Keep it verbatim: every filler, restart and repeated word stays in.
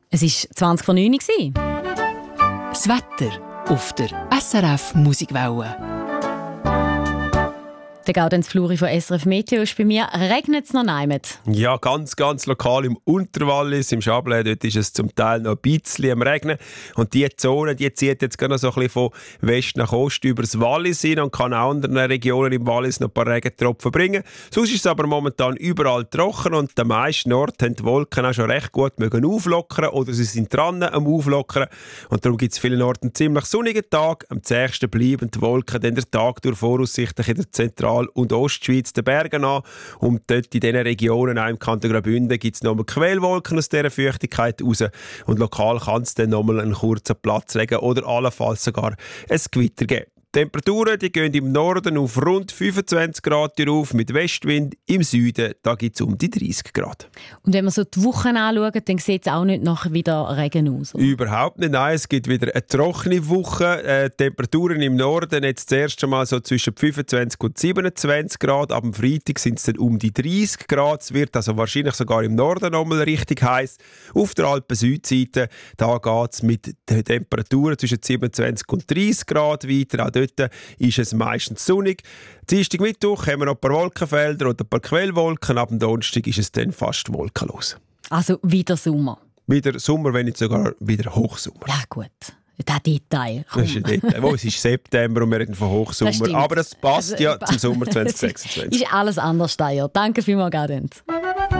Es war zwanzig vor neun Uhr. Das Wetter auf der S R F Musikwelle. Der Gaudenz Fluri von S R F Meteo ist bei mir. Regnet es noch nicht? Ja, ganz, ganz lokal im Unterwallis, im Chablais, dort ist es zum Teil noch ein bisschen am Regnen. Und diese Zone, die zieht jetzt gerade noch so ein bisschen von West nach Ost über das Wallis hin und kann auch anderen Regionen im Wallis noch ein paar Regentropfen bringen. Sonst ist es aber momentan überall trocken und den meisten Orten haben die Wolken auch schon recht gut mögen auflockern oder sie sind dran am Auflockern. Und darum gibt es vielen Orten einen ziemlich sonnigen Tag. Am zähigsten bleiben die Wolken dann der Tag durch voraussichtlich in der Zentral- und Ostschweiz den Bergen an. Und dort in diesen Regionen, auch im Kanton Graubünden, gibt es nochmal Quellwolken aus dieser Feuchtigkeit raus. Und lokal kann es dann nochmal einen kurzen Platz legen oder allenfalls sogar ein Gewitter geben. Die Temperaturen die gehen im Norden auf rund fünfundzwanzig Grad auf, mit Westwind. Im Süden da gibt es um die dreißig Grad. Und wenn man so die Wochen anschaut, dann sieht es auch nicht nach wieder Regen aus, oder? Überhaupt nicht, nein. Es gibt wieder eine trockene Woche. Äh, Temperaturen im Norden jetzt das erste Mal so zwischen fünfundzwanzig und siebenundzwanzig Grad. Ab dem Freitag sind es dann um die dreißig Grad. Es wird also wahrscheinlich sogar im Norden noch mal richtig heiß. Auf der Alpen-Südseite da geht es mit den Temperaturen zwischen siebenundzwanzig und dreißig Grad weiter. Auch dort ist es meistens sonnig. Dienstag, Mittwoch haben wir noch ein paar Wolkenfelder und ein paar Quellwolken. Ab dem Donnerstag ist es dann fast wolkenlos. Also wieder Sommer. Wieder Sommer, wenn nicht sogar wieder Hochsommer. Ja gut, das Detail. Das ist ein Detail. Wo, es ist September und wir reden von Hochsommer. Das aber das passt also, ja zum Sommer zwanzig sechsundzwanzig. Ist alles anders da, ja. Danke vielmals, Gaudenz.